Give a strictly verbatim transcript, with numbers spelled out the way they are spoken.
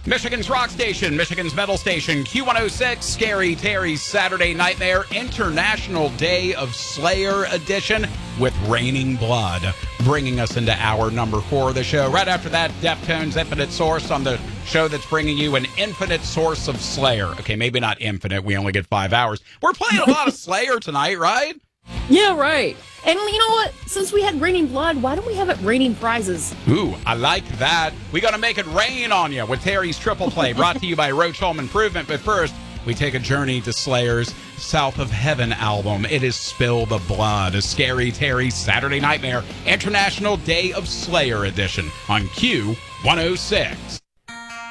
Michigan's Rock Station, Michigan's Metal Station, Q one oh six, Scary Terry's Saturday Nightmare, International Day of Slayer edition with Raining Blood, bringing us into hour number four of the show. Right after that, Deftones Infinite Source on the show that's bringing you an infinite source of Slayer. Okay, maybe not infinite. We only get five hours. We're playing a lot of Slayer tonight, right? Yeah, right. And you know what? Since we had Raining Blood, why don't we have it raining prizes? Ooh, I like that. We got to make it rain on you with Terry's Triple Play, brought to you by Roach Home Improvement. But first, we take a journey to Slayer's South of Heaven album. It is Spill the Blood, a Scary Terry's Saturday Nightmare International Day of Slayer edition on Q one oh six.